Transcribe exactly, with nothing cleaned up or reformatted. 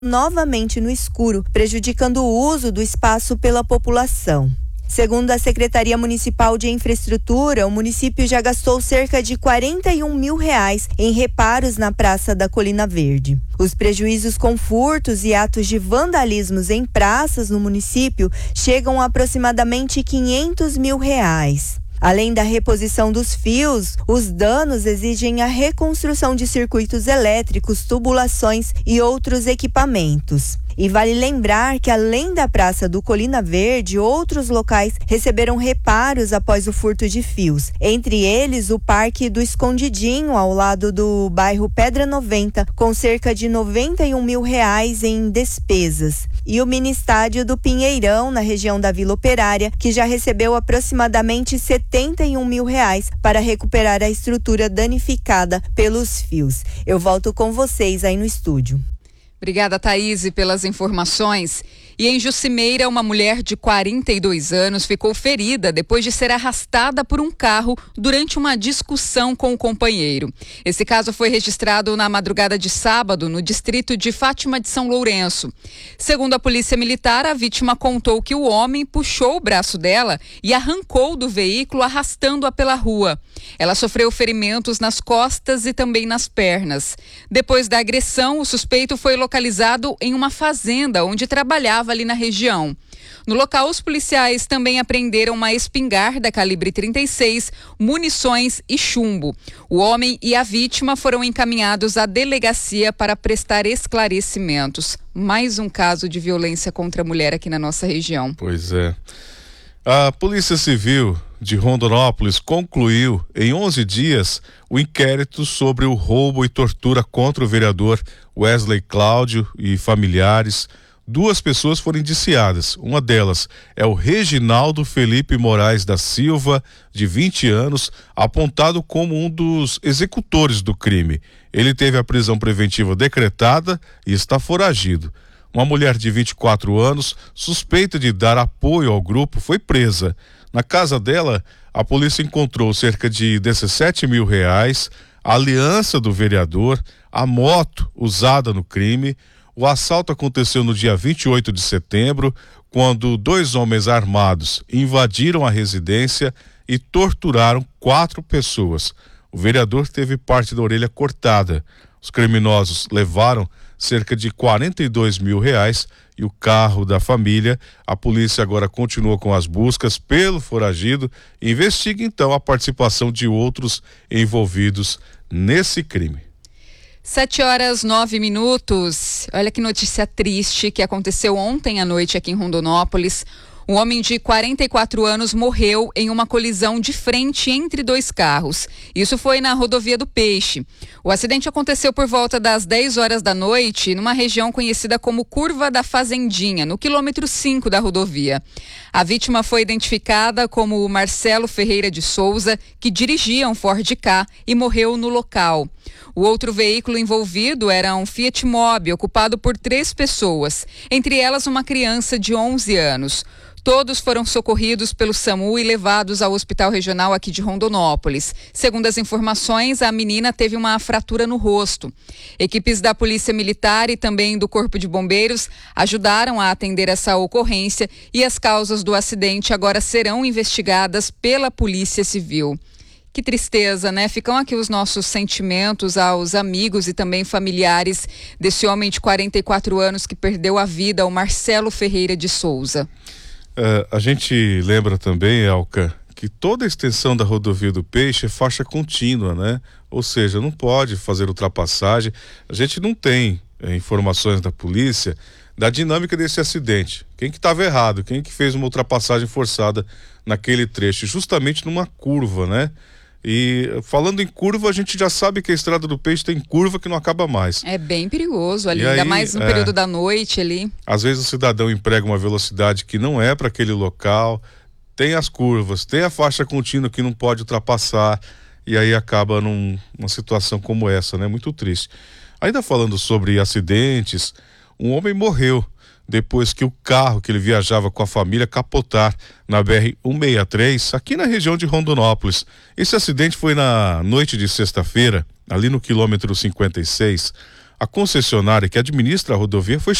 novamente no escuro, prejudicando o uso do espaço pela população. Segundo a Secretaria Municipal de Infraestrutura, o município já gastou cerca de quarenta e um mil reais em reparos na Praça da Colina Verde. Os prejuízos com furtos e atos de vandalismos em praças no município chegam a aproximadamente quinhentos mil reais. Além da reposição dos fios, os danos exigem a reconstrução de circuitos elétricos, tubulações e outros equipamentos. E vale lembrar que, além da Praça do Colina Verde, outros locais receberam reparos após o furto de fios. Entre eles, o Parque do Escondidinho, ao lado do bairro Pedra noventa, com cerca de noventa e um mil reais em despesas. E o mini estádio do Pinheirão, na região da Vila Operária, que já recebeu aproximadamente setenta e um mil reais para recuperar a estrutura danificada pelos fios. Eu volto com vocês aí no estúdio. Obrigada, Thaís, pelas informações. E em Jucimeira, uma mulher de quarenta e dois anos ficou ferida depois de ser arrastada por um carro durante uma discussão com o companheiro. Esse caso foi registrado na madrugada de sábado, no distrito de Fátima de São Lourenço. Segundo a polícia militar, a vítima contou que o homem puxou o braço dela e arrancou do veículo, arrastando-a pela rua. Ela sofreu ferimentos nas costas e também nas pernas. Depois da agressão, o suspeito foi localizado em uma fazenda onde trabalhava ali na região. No local, os policiais também apreenderam uma espingarda calibre trinta e seis, munições e chumbo. O homem e a vítima foram encaminhados à delegacia para prestar esclarecimentos. Mais um caso de violência contra a mulher aqui na nossa região. Pois é. A Polícia Civil de Rondonópolis concluiu em onze dias o inquérito sobre o roubo e tortura contra o vereador Wesley Cláudio e familiares. Duas pessoas foram indiciadas. Uma delas é o Reginaldo Felipe Moraes da Silva, de vinte anos, apontado como um dos executores do crime. Ele teve a prisão preventiva decretada e está foragido. Uma mulher de vinte e quatro anos, suspeita de dar apoio ao grupo, foi presa. Na casa dela, a polícia encontrou cerca de dezessete mil reais, a aliança do vereador, a moto usada no crime. O assalto aconteceu no dia vinte e oito de setembro, quando dois homens armados invadiram a residência e torturaram quatro pessoas. O vereador teve parte da orelha cortada. Os criminosos levaram cerca de quarenta e dois mil reais e o carro da família. A polícia agora continua com as buscas pelo foragido e investiga então a participação de outros envolvidos nesse crime. Sete horas, nove minutos. Olha que notícia triste que aconteceu ontem à noite aqui em Rondonópolis. Um homem de quarenta e quatro anos morreu em uma colisão de frente entre dois carros. Isso foi na rodovia do Peixe. O acidente aconteceu por volta das dez horas da noite, numa região conhecida como Curva da Fazendinha, no quilômetro cinco da rodovia. A vítima foi identificada como Marcelo Ferreira de Souza, que dirigia um Ford Ka e morreu no local. O outro veículo envolvido era um Fiat Mobi, ocupado por três pessoas, entre elas uma criança de onze anos. Todos foram socorridos pelo SAMU e levados ao Hospital Regional aqui de Rondonópolis. Segundo as informações, a menina teve uma fratura no rosto. Equipes da Polícia Militar e também do Corpo de Bombeiros ajudaram a atender essa ocorrência e as causas do acidente agora serão investigadas pela Polícia Civil. Que tristeza, né? Ficam aqui os nossos sentimentos aos amigos e também familiares desse homem de quarenta e quatro anos que perdeu a vida, o Marcelo Ferreira de Souza. Uh, a gente lembra também, Elka, que toda a extensão da rodovia do Peixe é faixa contínua, né? Ou seja, não pode fazer ultrapassagem. A gente não tem eh, informações da polícia da dinâmica desse acidente. Quem que estava errado? Quem que fez uma ultrapassagem forçada naquele trecho? Justamente numa curva, né? E falando em curva, a gente já sabe que a Estrada do Peixe tem curva que não acaba mais. É bem perigoso ali, e ainda aí, mais no é, período da noite ali. Às vezes o cidadão emprega uma velocidade que não é para aquele local, tem as curvas, tem a faixa contínua que não pode ultrapassar e aí acaba num, numa situação como essa, né? Muito triste. Ainda falando sobre acidentes, um homem morreu depois que o carro que ele viajava com a família capotar na B R cento e sessenta e três, aqui na região de Rondonópolis. Esse acidente foi na noite de sexta-feira, ali no quilômetro cinquenta e seis. a concessionária que administra a rodovia foi